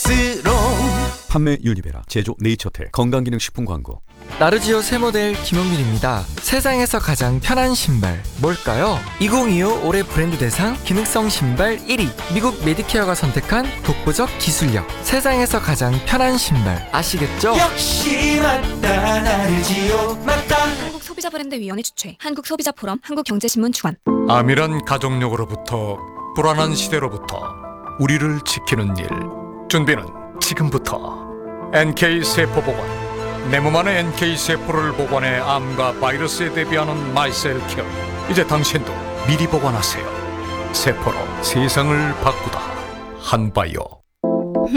스스로. 판매 윤리베라, 제조 네이처텍, 건강기능식품 광고. 나르지오 새 모델 김용민입니다. 세상에서 가장 편한 신발 뭘까요? 2025 올해 브랜드 대상 기능성 신발 1위, 미국 메디케어가 선택한 독보적 기술력. 세상에서 가장 편한 신발 아시겠죠? 역시 맞다, 나르지오 맞다. 한국소비자브랜드위원회 주최, 한국소비자포럼, 한국경제신문 주관. 암이란 가족력으로부터, 불안한 시대로부터 우리를 지키는 일. 준비는 지금부터. NK세포보관, 내 몸 안의 NK세포를 보관해 암과 바이러스에 대비하는 마이셀케어. 이제 당신도 미리 보관하세요. 세포로 세상을 바꾸다. 한바이오.